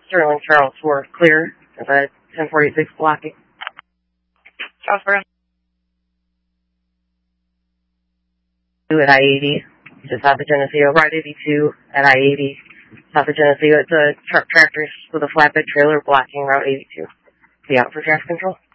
Sterling Charles 4, clear. At 1046 blocking. Charlesboro. At I-80, just south of Geneseo. Route 82 at I-80, south of Geneseo. It's a truck tractor with a flatbed trailer blocking Route 82. Be out for traffic control.